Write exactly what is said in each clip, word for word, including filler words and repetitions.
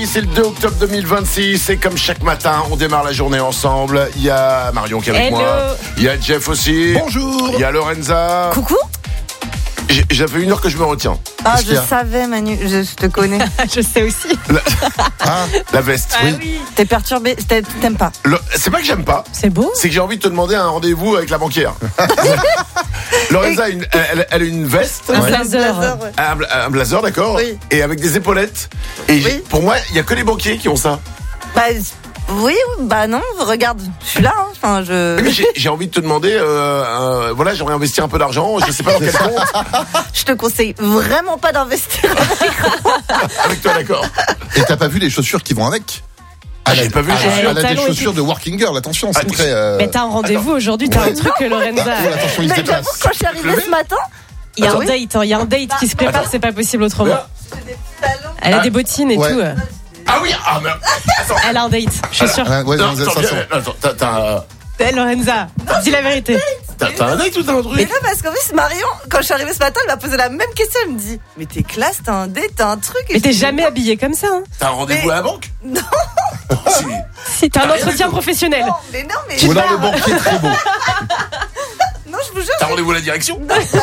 mardi, c'est le deux octobre deux mille vingt-six. Et comme chaque matin, on démarre la journée ensemble. Il y a Marion qui est avec Hello. moi. Il y a Jeff aussi. Bonjour. Il y a Lorenza. Coucou. J'ai- J'avais une heure que je me retiens. Ah, Qu'est-ce qu'il y je a savais, Manu, je, je te connais. Je sais aussi. Ah, La veste. Ah oui. T'es perturbé, t'es- t'aimes pas. Le- C'est pas que j'aime pas, C'est beau. c'est que j'ai envie de te demander un rendez-vous avec la banquière. Lorenza, a une- elle, elle a une veste, Un Ouais. blazer. ouais. un, bla- un blazer, d'accord, Oui. et avec des épaulettes. Et j'ai- Oui. pour moi, il y a que les banquiers qui ont ça. Bah, oui, bah non, regarde, je suis là. hein. Enfin, je, Mais j'ai j'ai envie de te demander, euh, euh, voilà, j'aimerais investir un peu d'argent, je sais pas dans quel compte. je te conseille vraiment pas d'investir. Avec toi, d'accord. et t'as pas vu les chaussures qui vont avec? Ah, j'ai pas vu les Elle a- chaussures. Elle a des talons et chaussures de working girl, attention, c'est Ah, très. euh, Mais t'as un rendez-vous aujourd'hui, t'as un truc, Lorenza. oh, attention, il se Mais j'avoue, déplace. quand je suis arrivée ce matin, Il y a Ah un oui date, hein, il y a un date qui se prépare, c'est pas possible autrement. Là. Elle a des bottines et Ouais. tout. Ah oui, ah mais attends. Elle a un date, je suis sûre. Ah, ouais, Non, non, ça attends, sent. viens, attends, t'as- t'as Eh, Lorenza, dis la vérité. t'as- t'as un date ou t'as un mais truc? non, parce qu'en plus, Marion, quand je suis arrivée ce matin, elle m'a posé la même question. Elle me dit, mais t'es classe, t'as un date, t'as un truc. Et Mais je t'es dis, jamais habillée comme ça. Hein. T'as un rendez-vous Mais- à la banque? Non. Si. Si t'as un T'as rien entretien du tout. professionnel. Non, mais non, mais. Ou alors le banquier très beau. Non, je vous jure. T'as rendez-vous à la direction?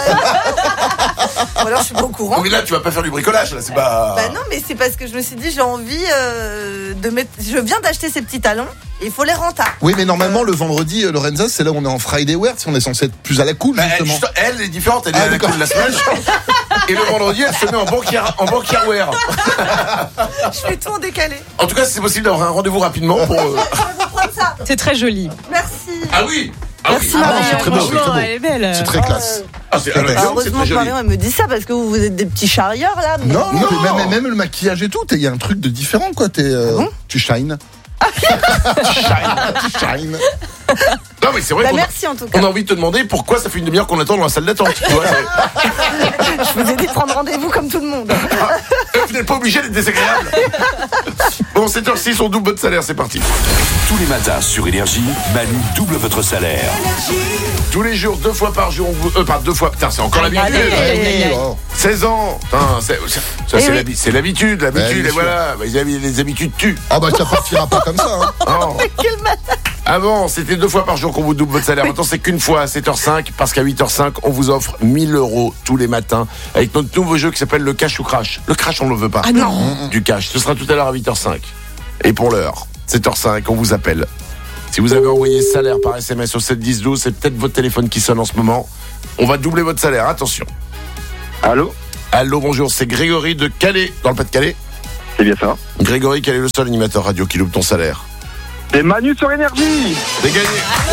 Ou alors je suis pas au courant. Non mais là tu vas pas faire du bricolage, là c'est pas... Bah non, mais c'est parce que je me suis dit, j'ai envie euh, de mettre. Je viens d'acheter ces petits talons, et il faut les rentables. Oui, mais normalement, le vendredi, euh, Lorenza, c'est là où on est en Friday wear, si on est censé être plus à la cool, Bah, elle, justement. juste- elle est différente, elle est Ah, à la d'accord. cool de la semaine. Et le vendredi elle se met en banquière, en banquière wear. Je fais tout en décalé. En tout cas c'est possible d'avoir un rendez-vous rapidement pour... euh, Je vais vous prendre ça. C'est très joli. Merci. Ah oui. Ah Merci, oui. Ah, Marion. c'est très beau, c'est Franchement, très beau. elle est belle. C'est très classe. Ah, c'est, alors, Ah, évidemment, c'est Heureusement très que joli. Marion, elle me dit ça parce que vous, vous êtes des petits charrieurs là. Mais... Non, non, Non. mais même, même le maquillage et tout, il y a un truc de différent, quoi. T'es, euh, Ah bon tu shines. tu shines, tu shines. Non mais c'est vrai Bah, qu'on a, merci en tout cas. on a envie de te demander pourquoi ça fait une demi-heure qu'on attend dans la salle d'attente. Tu vois, c'est- Je vous ai dit de prendre rendez-vous comme tout le monde. Ah, vous n'êtes pas obligé d'être désagréable. Bon, sept heures six, on double votre salaire, c'est parti. Tous les matins sur Énergie, Manu double votre salaire. Tous les jours, deux fois par jour, on vous... Euh, pas deux fois, putain, c'est encore l'habitude. allez. Ouais, aïe, aïe. oui, oh. seize ans, putain, c'est, c'est- ça, Eh c'est, oui. l'habi- c'est l'habitude, l'habitude, Ouais, bien et voilà. Bah, les, habi- les habitudes tuent. Ah bah ça partira pas comme ça. Hein. Oh. Quel malade. Avant, c'était deux fois par jour qu'on vous double votre salaire. Maintenant, c'est qu'une fois à sept heures cinq, parce qu'à huit heures cinq, on vous offre mille euros tous les matins avec notre nouveau jeu qui s'appelle le cash ou crash. Le crash, on ne le veut pas. Ah non. Du cash. Ce sera tout à l'heure à huit heures cinq. Et pour l'heure, sept heures cinq, on vous appelle. Si vous avez envoyé salaire par S M S au sept dix douze, c'est peut-être votre téléphone qui sonne en ce moment. On va doubler votre salaire. Attention. Allô, Allô, bonjour. C'est Grégory de Calais, dans le Pas-de-Calais. c'est bien ça. Grégory, quel est le seul animateur radio qui loupe ton salaire? C'est Manu sur Énergie. C'est gagné.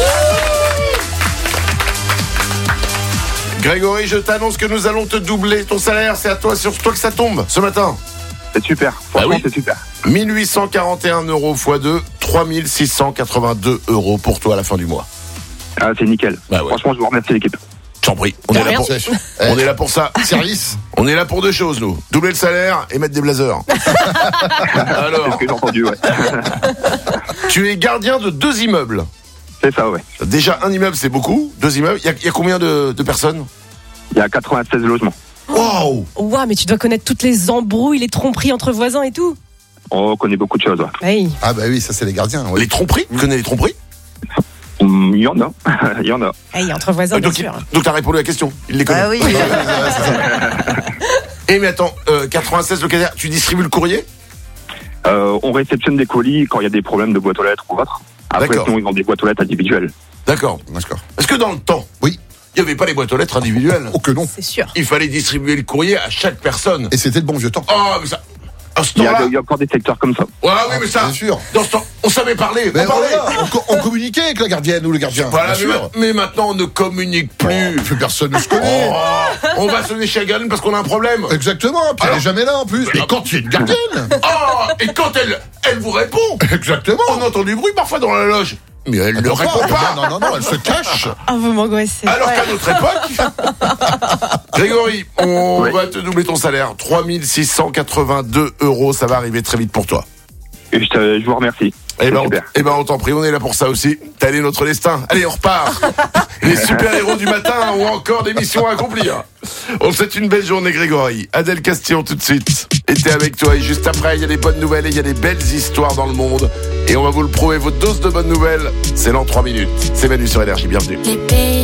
Grégory, je t'annonce que nous allons te doubler ton salaire. C'est à toi, sur toi que ça tombe ce matin. C'est super, franchement Ah oui. c'est super. mille huit cent quarante et un euros fois deux, trois mille six cent quatre-vingt-deux euros pour toi à la fin du mois. Ah, c'est nickel. Bah ouais. Franchement, je vous remercie l'équipe. Je t'en prie. On est, là pour, Sèche. on est là pour ça. Service. On est là pour deux choses, nous. Doubler le salaire et mettre des blazers. C'est Alors, ce que j'ai entendu, ouais. tu es gardien de deux immeubles. C'est ça, ouais. Déjà, un immeuble, c'est beaucoup. Deux immeubles. Il y a, il y a combien de, de personnes? Il y a quatre-vingt-seize logements. Wow. Ouah, mais tu dois connaître toutes les embrouilles, les tromperies entre voisins et tout. On connaît beaucoup de choses, ouais. Oui. Ah bah oui, ça c'est les gardiens. ouais. Les tromperies? Tu connais les tromperies? Hum, Il y en a, il y en a. Hey, entre voisins, bien Donc, il- sûr. donc t'as répondu à la question. Il les connaît. Ah oui. Eh mais attends, euh, quatre-vingt-seize locataires, tu distribues le courrier? Euh, on réceptionne des colis quand il y a des problèmes de boîte aux lettres ou autre. Après, D'accord. sinon, ils ont des boîtes aux lettres individuelles. D'accord. D'accord. Est-ce que dans le temps, Oui. il n'y avait pas les boîtes aux lettres individuelles? Oh que non. C'est sûr. Il fallait distribuer le courrier à chaque personne. Et c'était le bon vieux temps. Oh, mais ça... À ce Il y, a, temps-là... il y a encore des secteurs comme ça. Ouais, oui, mais ça... Bien sûr. Dans ce temps, on savait parler. Mais on parlait. voilà, on, co- on communiquait avec la gardienne ou le gardien. Voilà, bien mais, sûr. ma- mais maintenant, on ne communique plus. Oh, plus personne ne se connaît. Oh, on va sonner chez Agan parce qu'on a un problème. Exactement, puis elle Alors- est jamais là en plus. Mais Alors- quand il y a une gardienne. Oh, et quand elle, elle vous répond, Exactement. on entend du bruit parfois dans la loge. Mais elle ne Attends, répond pas. Non, non, non, elle se cache. Ah, vous m'angoissez. Alors qu'à notre époque, Grégory, on Oui. va te doubler ton salaire. trois mille six cent quatre-vingt-deux euros, ça va arriver très vite pour toi. Et je, te- je vous remercie. Eh C'est ben, on, super. eh ben, on t'en prie, on est là pour ça aussi. Tel est notre destin. Allez, on repart. Les super-héros du matin ont encore des missions à accomplir. On te souhaite une belle journée, Grégory. Adèle Castillon tout de suite. Et était avec toi. Et juste après, il y a des bonnes nouvelles et il y a des belles histoires dans le monde. Et on va vous le prouver, votre dose de bonnes nouvelles, c'est dans trois minutes. C'est Manu sur Énergie, bienvenue. Les pays